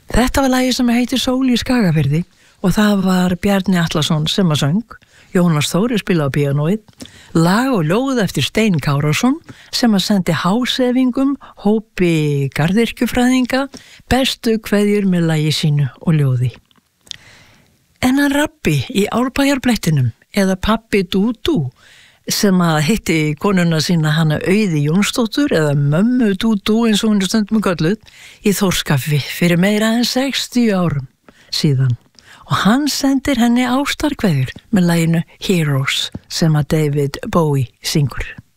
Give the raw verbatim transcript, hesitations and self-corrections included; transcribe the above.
Þetta var lagið sem heitir Sól í Skagafirði og það var Bjarni Atlason sem að söng, Jónas Þóri spilaði á píanóið, lag og ljóð eftir Stein Kárásson sem að sendi hásefingum, hópi garðyrkjufræðinga, bestu kveðjur með lagi sínu og ljóði. En hann Rabbi í Árbæjarblettinum eða Pabbi Dúdú sem að hitti konuna sína hana Auði Jónsdóttur eða mömmu Dúdú eins og hún er stundum kölluð í Þórskafi fyrir meira en sextíu árum síðan og hann sendir henni ástarkveðjur með laginu Heroes sem að David Bowie syngur.